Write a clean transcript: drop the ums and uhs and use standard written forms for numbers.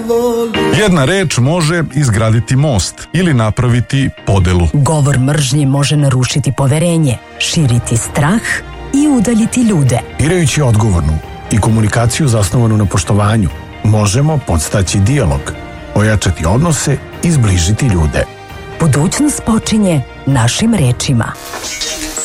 Jedna reč može izgraditi most ili napraviti podelu. Govor mržnje može narušiti poverenje, širiti strah i udaljiti ljude. Birajući odgovornu i komunikaciju zasnovanu na poštovanju, možemo podstaći dijalog, ojačati odnose i zbližiti ljude. Budućnost počinje našim rečima.